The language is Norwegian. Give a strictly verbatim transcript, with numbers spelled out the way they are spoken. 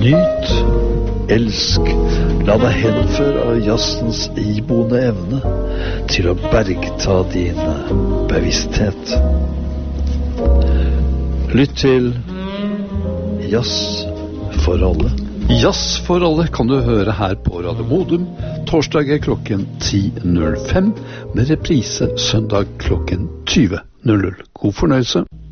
Nyt, elsk, la deg henføre av jazzens iboende evne til å bergta din bevissthet. Lytt til Jazz for alle. Jazz for alle kan du høre her på Radio Modum torsdager klokken ti null fem med reprise søndag klokken tyve null null. God fornøyelse.